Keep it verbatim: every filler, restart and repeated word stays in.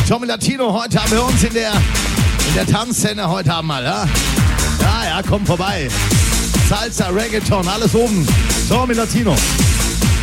Tommy Latino, heute haben wir uns in der, in der Tanzszene heute haben mal, ja? Ja, ja, komm vorbei. Salsa, Reggaeton, alles oben. Tommy Latino.